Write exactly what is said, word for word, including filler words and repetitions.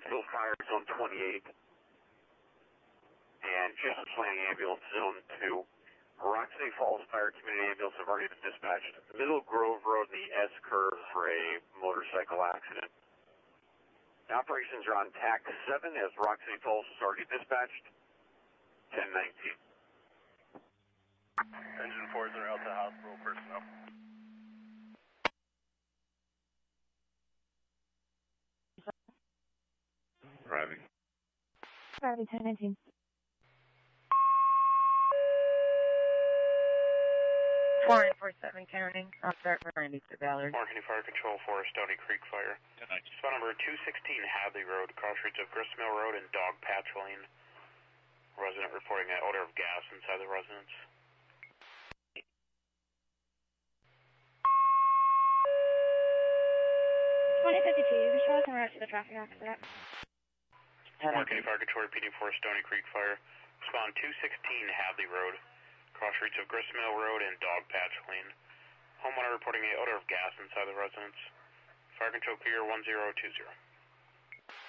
Clarksville Fire, Zone twenty-eight. And Justice Landing Ambulance, Zone two. Rock City Falls Fire Community Ambulance have already been dispatched. Middle Grove Road, the S-curve for a motorcycle accident. Operations are on T A C seven as Rock City Falls is already dispatched. ten nineteen. Engine fours are out to hospital personnel. Driving. Driving, ten nineteen. four nine four seven, County. I'll start for Randy to Ballard. Marketing Fire Control for Stony Creek Fire. Spot number two sixteen Hadley Road, crossroads of Gristmill Road and Dog Patch Lane. Resident reporting an odor of gas inside the residence. twenty fifty-two, you can show us in route to the traffic accident. Marketing Fire Control repeating for Stony Creek Fire. Spawn two sixteen Hadley Road, crossroads of Gristmill Road and Dog Patch Lane. Homeowner reporting an odor of gas inside the residence. Fire Control clear one zero two zero.